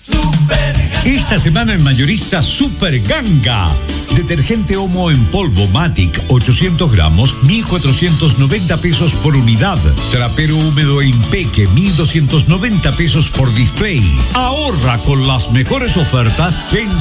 Esta semana en Mayorista Super Ganga. Detergente Omo en polvo Matic 800 gramos, 1.490 pesos por unidad. Trapero húmedo Impeque, 1.290 pesos por display. Ahorra con las mejores ofertas en